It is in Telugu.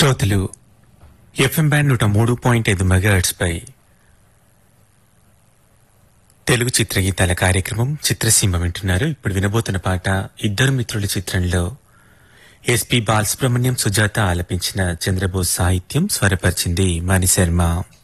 శ్రోతలు ఎఫ్ఎం బ్యాండ్ 103.5 మెగాహెర్ట్జ్ పై తెలుగు చిత్రగీతాల కార్యక్రమం చిత్రసీమ వింటున్నారు. ఇప్పుడు వినబోతున్న పాట ఇద్దరు మిత్రుల చిత్రంలో ఎస్పి బాలసుబ్రహ్మణ్యం, సుజాత ఆలపించిన చంద్రబోస్ సాహిత్యం, స్వరపరిచింది మణిశర్మ.